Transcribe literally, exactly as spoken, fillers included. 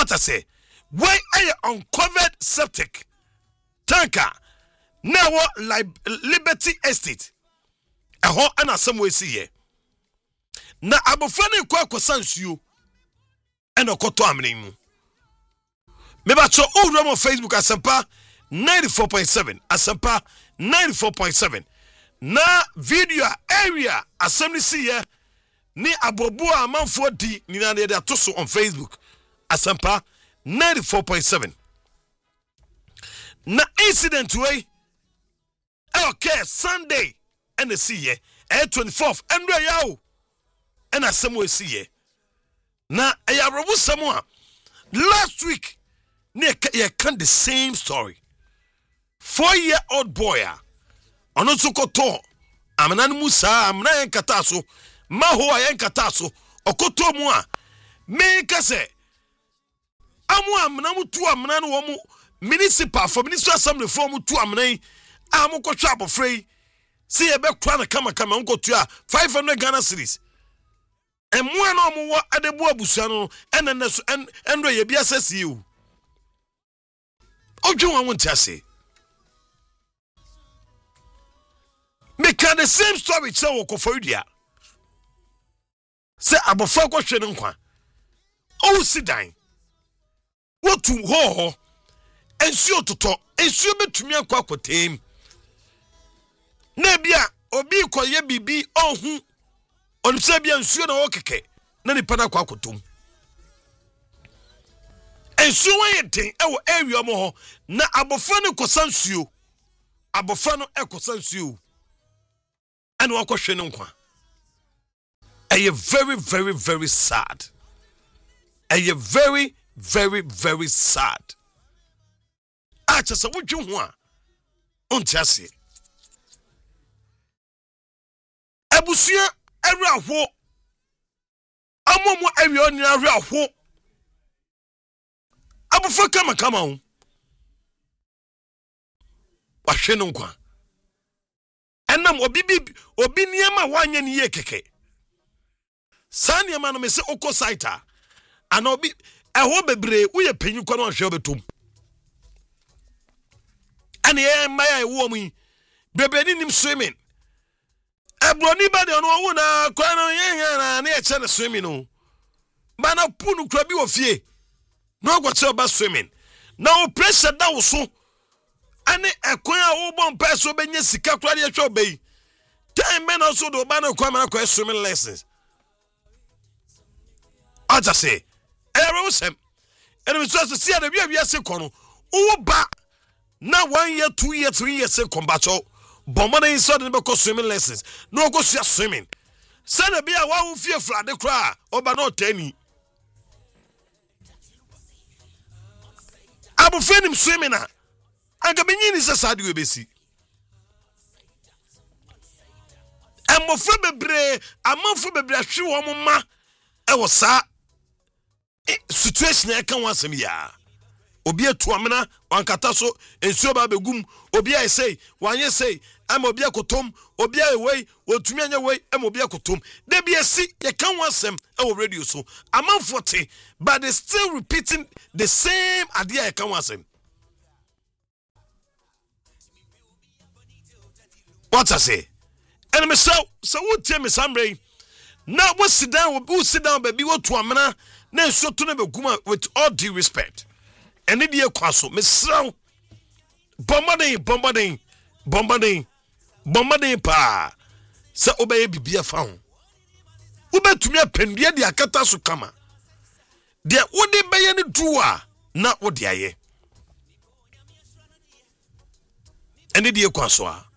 What I say? Why are you uncovered septic tanker? Now like Liberty Estate. A ho and a some way see ye. Na abofane kwa kwa sansuo ena koto amnemu. Me ba cho o on Facebook Asempa ninety-four point seven Asempa ninety-four point seven. Na video area assembly see ye ni abobu amanfo di ni na de atoso on Facebook Asempa ninety-four point seven. Na incident way okay Sunday and the see ye twenty-fourth and yawo and as some way see ye na ayarobu samoa last week near ye can the same story. Four year old boy ono sokoto amana musa amna yen kataso ma ho ayen kataso okoto mu a me kase amu amna mutu amna no wo municipal for minister assembly for mu tu amna yi amu ko twa abofrei see ebe kwa na kama kama nko tu a five hundred Ghana cedis emu na omu wo adebu abusua no enene so endo ye bia sesi o odwe won won tiase. Me can the same story say wo kofodia say abofa ko hwe ne nkwa o sidan wotu ho ho ensuo toto ensuo betumi akwa kotem na bia obi koye bibi ohun onse bia ensuo na wo keke na ni pana kwa kotom ensuo wa yeden e wo area mo ho na abofa ne kosansuo abofa no e kosansuo and what question nkwa. Are you very very very sad? Are you very very very sad? Ah, just a would you want? Untiasi. Abusia every ho. Amomo every on every ho. Abufa kama kama on. Question nkwa. Enam obi bi obi niema wanye ne ye keke san niema no me se oko site ana obi eho bebre wo ye panyi kwa no hwe obetom ani e maya e wo mu bebre ni nim swimming ebroni ba de no wo na kwa no ye na na e che ne swimming no ba na punu kura bi wo fie no go che oba swimming na o pressure da wo so ane ekwan a wo bon peso benye sika kura de hwe obei time men also do ba na kwa ma kwa swimming lessons aja say ero sem ene so so see na bia bia se kono wo ba na one year two year three years se kombacho bomba na inside ne be ko swimming lessons no go see swimming say na bia wa wo fie flade kura oba na otani abu fenim swimming na aga benyini se sade we besi amofo bebre amofo bebre ahwe wo mma e wo sa situation e kan wasem ya obi atu amena wankata so ensuo ba begum obi ai say wanye say am obi akotom obi ai wei otumi anya wei am obi akotom de bi esi ye kan wasem e wo radio so amamfo te but they still repeating the same idea e kan wasem. What I say? And me so so what tell me somebody now what sit down who sit down baby what to amena na so to na beguma with all due respect and it dey kwaso me so bombarding bombarding bombarding bombarding pa se obey bibia fa ho ubetumi apendua de akata so kama de wode beye ne duwa na wode aye and it dey kwaso a